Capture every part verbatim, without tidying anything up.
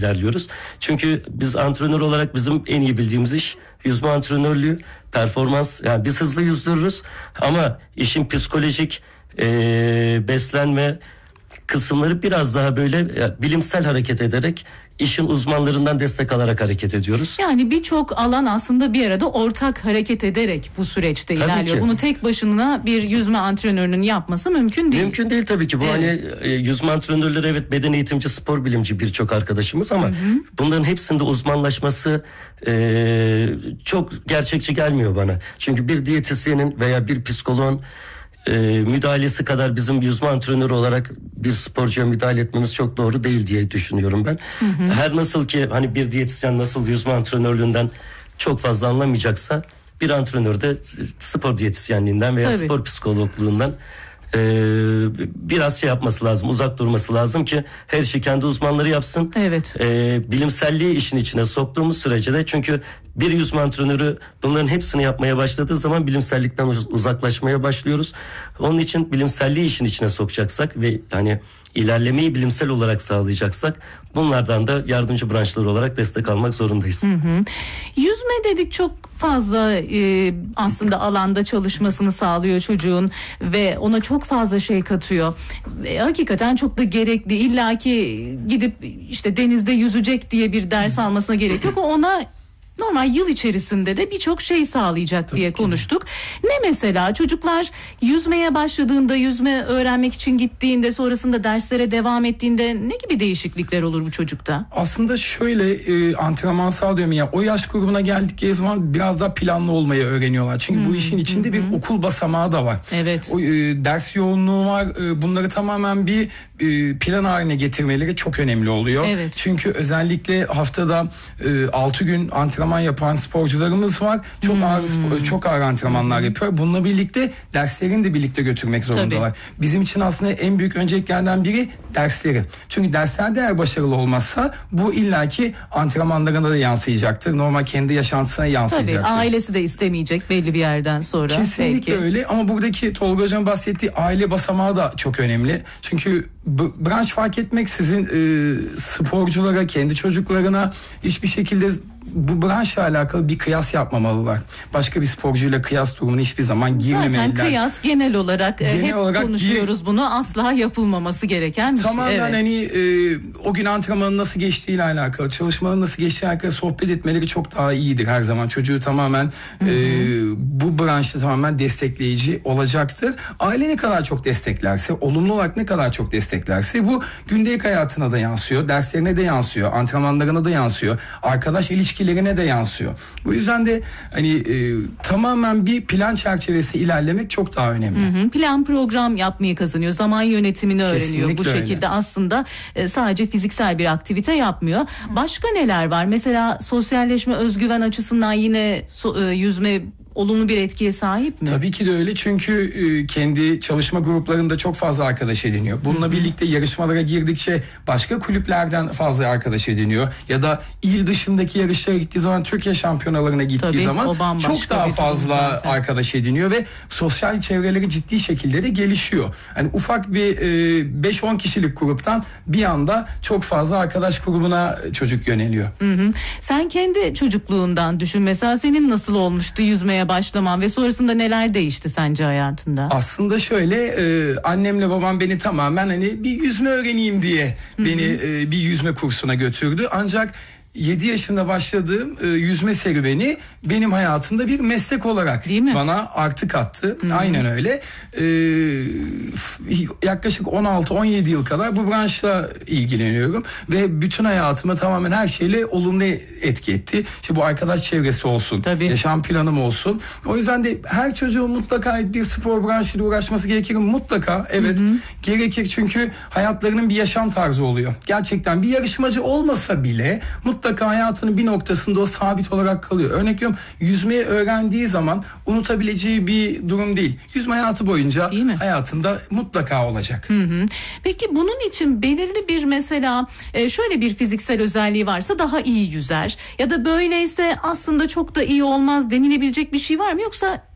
ilerliyoruz. Çünkü biz antrenör olarak bizim en iyi bildiğimiz iş yüzme antrenörlüğü, performans. Yani biz hızlı yüzdürürüz ama işin psikolojik e, beslenme kısımları biraz daha böyle e, bilimsel hareket ederek, işin uzmanlarından destek alarak hareket ediyoruz. Yani birçok alan aslında bir arada ortak hareket ederek bu süreçte tabii ilerliyor. Ki. Bunu tek başına bir yüzme antrenörünün yapması mümkün değil. Mümkün değil tabii ki. Bu evet. hani e, yüzme antrenörleri evet beden eğitimci, spor bilimci birçok arkadaşımız ama hı hı. bunların hepsinde uzmanlaşması e, çok gerçekçi gelmiyor bana. Çünkü bir diyetisyenin veya bir psikoloğun E, müdahalesi kadar bizim yüzme antrenörü olarak bir sporcuya müdahale etmemiz çok doğru değil diye düşünüyorum ben. Hı hı. Her nasıl ki hani bir diyetisyen nasıl yüzme antrenörlüğünden çok fazla anlamayacaksa, bir antrenör de spor diyetisyenliğinden veya Tabii. spor psikologluğundan e, biraz şey yapması lazım, uzak durması lazım ki her şey kendi uzmanları yapsın. Evet. E, bilimselliği işin içine soktuğumuz sürece de, çünkü bir yüzme antrenörü bunların hepsini yapmaya başladığı zaman bilimsellikten uzaklaşmaya başlıyoruz. Onun için bilimselliği işin içine sokacaksak ve hani ilerlemeyi bilimsel olarak sağlayacaksak, bunlardan da yardımcı branşlar olarak destek almak zorundayız. Hı hı. Yüzme dedik, çok fazla e, aslında alanda çalışmasını sağlıyor çocuğun ve ona çok fazla şey katıyor. E, hakikaten çok da gerekli. İlla ki gidip işte denizde yüzecek diye bir ders almasına gerek yok. Ona normal yıl içerisinde de birçok şey sağlayacak Tabii diye konuştuk. Ne mesela çocuklar yüzmeye başladığında, yüzme öğrenmek için gittiğinde, sonrasında derslere devam ettiğinde ne gibi değişiklikler olur bu çocukta? Aslında şöyle e, antrenman sağlıyorum ya, o yaş grubuna geldikleri zaman biraz daha planlı olmayı öğreniyorlar. Çünkü hmm. bu işin içinde hmm. bir okul basamağı da var. Evet. O, e, ders yoğunluğu var. E, bunları tamamen bir e, plan haline getirmeleri çok önemli oluyor. Evet. Çünkü özellikle haftada e, altı gün antrenman yapan sporcularımız var. Çok hmm. ağır spor, çok ağır antrenmanlar hmm. yapıyor. Bununla birlikte derslerini de birlikte götürmek zorundalar. Tabii. Bizim için aslında en büyük önceliklerden biri dersleri. Çünkü derslerde eğer başarılı olmazsa bu illaki antrenmanlarına da yansıyacaktır. Normal kendi yaşantısına yansıyacaktır. Tabii, ailesi de istemeyecek belli bir yerden sonra. Kesinlikle belki. öyle ama buradaki Tolga Hocam bahsettiği aile basamağı da çok önemli. Çünkü b- branş fark etmeksizin e, sporculara, kendi çocuklarına hiçbir şekilde bu branşla alakalı bir kıyas yapmamalılar. Başka bir sporcuyla kıyas durumuna hiçbir zaman girmemeliler. Zaten kıyas genel olarak genel hep olarak konuşuyoruz bir, bunu. Asla yapılmaması gereken bir şey. Tamamen evet. hani e, o gün antrenmanın nasıl geçtiğiyle alakalı, çalışmanın nasıl geçtiğiyle alakalı sohbet etmeleri çok daha iyidir her zaman. Çocuğu tamamen e, bu branşta tamamen destekleyici olacaktır. Aile ne kadar çok desteklerse, olumlu olarak ne kadar çok desteklerse bu gündelik hayatına da yansıyor, derslerine de yansıyor, antrenmanlarına da yansıyor, arkadaş ilişkilerine de yansıyor. Bu yüzden de hani e, tamamen bir plan çerçevesi ilerlemek çok daha önemli. Hı hı. Plan program yapmayı kazanıyor. Zaman yönetimini Kesinlikle öğreniyor. Bu şekilde öyle. Aslında e, sadece fiziksel bir aktivite yapmıyor. Başka neler var? Mesela sosyalleşme, özgüven açısından yine so, e, yüzme olumlu bir etkiye sahip mi? Tabii ki de öyle, çünkü e, kendi çalışma gruplarında çok fazla arkadaş ediniyor. Bununla Hı-hı. birlikte yarışmalara girdikçe başka kulüplerden fazla arkadaş ediniyor. Ya da il dışındaki yarışlara gittiği zaman, Türkiye şampiyonalarına gittiği Tabii, zaman çok daha fazla arkadaş ediniyor ve sosyal çevreleri ciddi şekilde de gelişiyor. Hani ufak bir e, beş on kişilik gruptan bir anda çok fazla arkadaş grubuna çocuk yöneliyor. Hı-hı. Sen kendi çocukluğundan düşün. Mesela senin nasıl olmuştu yüzmeye başlamam ve sonrasında neler değişti sence hayatında? Aslında şöyle, e, annemle babam beni tamamen hani bir yüzme öğreneyim diye Hı-hı. beni e, bir yüzme kursuna götürdü. Ancak yedi yaşında başladığım e, yüzme serüveni benim hayatımda bir meslek olarak bana artı kattı. Hı-hı. Aynen öyle. E, yaklaşık on altı on yedi yıl kadar bu branşla ilgileniyorum ve bütün hayatıma tamamen her şeyle olumlu etki etti. İşte bu arkadaş çevresi olsun, Tabii. yaşam planım olsun. O yüzden de her çocuğun mutlaka bir spor branşıyla uğraşması gerekir. Mutlaka evet Hı-hı. gerekir, çünkü hayatlarının bir yaşam tarzı oluyor. Gerçekten bir yarışmacı olmasa bile mutlaka mutlaka hayatının bir noktasında o sabit olarak kalıyor. Örnek veriyorum, yüzmeyi öğrendiği zaman unutabileceği bir durum değil. Yüzme hayatı boyunca hayatında mutlaka olacak. Hı hı. Peki bunun için belirli bir mesela şöyle bir fiziksel özelliği varsa daha iyi yüzer ya da böyleyse aslında çok da iyi olmaz denilebilecek bir şey var mı, yoksa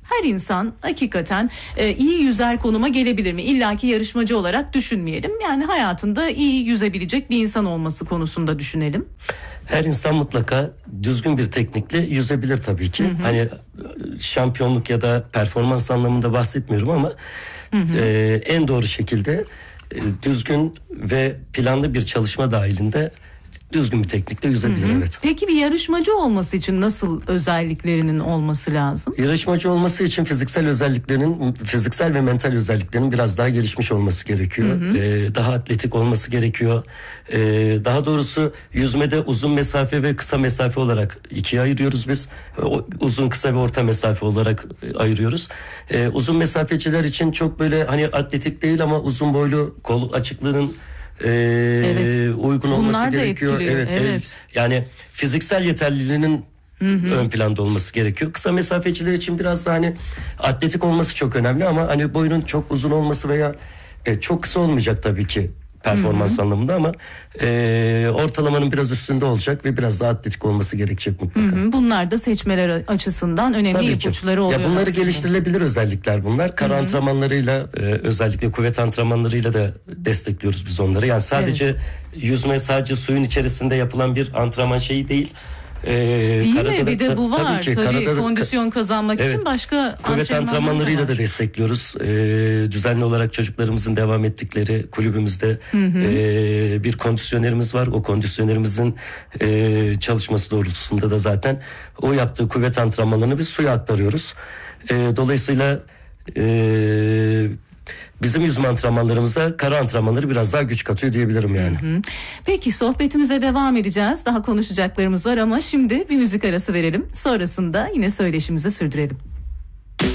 her insan hakikaten e, iyi yüzer konuma gelebilir mi? İlla ki yarışmacı olarak düşünmeyelim. Yani hayatında iyi yüzebilecek bir insan olması konusunda düşünelim. Her insan mutlaka düzgün bir teknikle yüzebilir tabii ki. Hı hı. Hani şampiyonluk ya da performans anlamında bahsetmiyorum ama hı hı. E, en doğru şekilde e, düzgün ve planlı bir çalışma dahilinde düzgün bir teknikle yüzebilir. Hı hı. Evet. Peki bir yarışmacı olması için nasıl özelliklerinin olması lazım? Yarışmacı olması için fiziksel özelliklerinin, fiziksel ve mental özelliklerinin biraz daha gelişmiş olması gerekiyor. Hı hı. Ee, daha atletik olması gerekiyor. Ee, daha doğrusu yüzmede uzun mesafe ve kısa mesafe olarak ikiye ayırıyoruz biz. O, uzun, kısa ve orta mesafe olarak ayırıyoruz. Ee, uzun mesafeciler için çok böyle hani atletik değil ama uzun boylu, kol açıklığının Ee, evet. uygun olması Bunlar gerekiyor. Evet, evet. evet. Yani fiziksel yeterliliğinin hı hı. ön planda olması gerekiyor. Kısa mesafeciler için biraz da hani atletik olması çok önemli ama hani boyunun çok uzun olması veya e, çok kısa olmayacak tabii ki performans hı hı. anlamında ama e, ortalamanın biraz üstünde olacak ve biraz daha atletik olması gerekecek mutlaka. Hı hı. Bunlar da seçmeler açısından önemli tabii ipuçları oluyor. Ya bunları aslında. Geliştirilebilir özellikler bunlar. Kara hı hı. antrenmanlarıyla e, özellikle kuvvet antrenmanlarıyla da destekliyoruz biz onları. Yani sadece evet. yüzme sadece suyun içerisinde yapılan bir antrenman şeyi değil. Ee, Değil mi? Bir de bu var. Tabii, ki, tabii da, kondisyon kazanmak evet, için başka kuvvet antrenmanlarıyla da destekliyoruz. Ee, düzenli olarak çocuklarımızın devam ettikleri kulübümüzde hı hı. E, bir kondisyonerimiz var. O kondisyonerimizin e, çalışması doğrultusunda da zaten o yaptığı kuvvet antrenmanlarını biz suya aktarıyoruz. E, dolayısıyla e, bizim yüzme antrenmanlarımıza kara antrenmanları biraz daha güç katıyor diyebilirim yani. Hı hı. Peki sohbetimize devam edeceğiz. Daha konuşacaklarımız var ama şimdi bir müzik arası verelim. Sonrasında yine söyleşimizi sürdürelim.